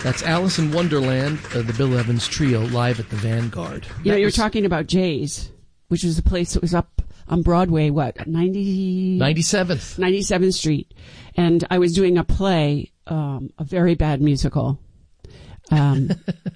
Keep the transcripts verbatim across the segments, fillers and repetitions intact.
That's Alice in Wonderland, uh, the Bill Evans Trio, live at the Vanguard. You That know, you were was talking about Jay's, which was a place that was up on Broadway, what, ninety ninety-seventh. ninety-seventh Street. And I was doing a play, um, a very bad musical, um,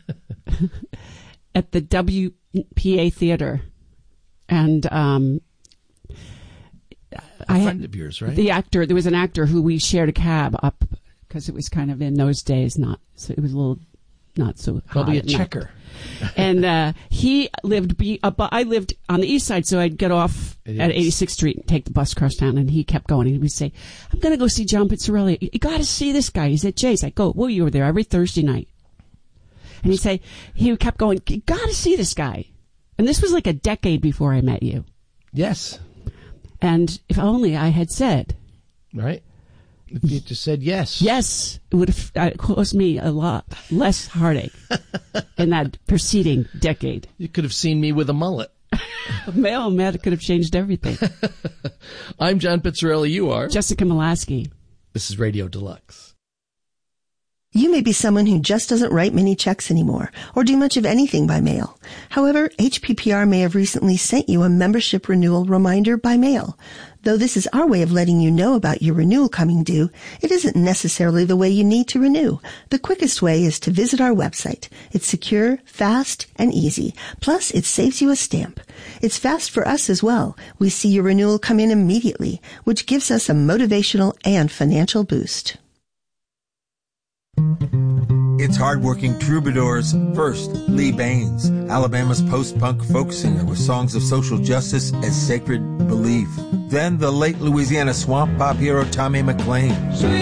at the W P A Theater. And um, A I friend had of yours, right? the actor, there was an actor who we shared a cab up because it was kind of in those days, not, so it was a little, not so hot Probably a at night. checker. And uh, he lived, be, up, I lived on the east side, so I'd get off It at is. eighty-sixth Street and take the bus across town, and he kept going. And he would say, I'm going to go see John Pizzarelli. You got to see this guy. He's at Jay's. I go, well, you were there every Thursday night. And he'd say, he kept going, you got to see this guy. And this was like a decade before I met you. Yes. And if only I had said, Right? If you just said yes. yes, it would have uh, caused me a lot less heartache in that preceding decade. You could have seen me with a mullet. Male Matt could have changed everything. I'm John Pizzarelli. You are. Jessica Molaski. This is Radio Deluxe. You may be someone who just doesn't write many checks anymore or do much of anything by mail. However, H P P R may have recently sent you a membership renewal reminder by mail. Though this is our way of letting you know about your renewal coming due, it isn't necessarily the way you need to renew. The quickest way is to visit our website. It's secure, fast, and easy. Plus, it saves you a stamp. It's fast for us as well. We see your renewal come in immediately, which gives us a motivational and financial boost. It's hardworking troubadours. First, Lee Baines, Alabama's post-punk folk singer with songs of social justice as sacred belief. Then the late Louisiana swamp pop hero Tommy McLean.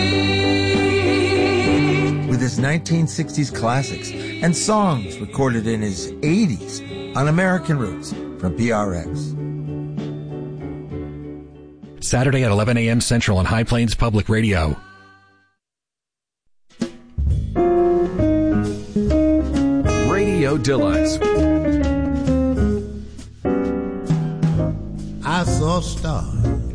Sweet. With his nineteen sixties classics and songs recorded in his eighties on American Roots from P R X. Saturday at eleven a.m. Central on High Plains Public Radio. Radio Deluxe. I saw stars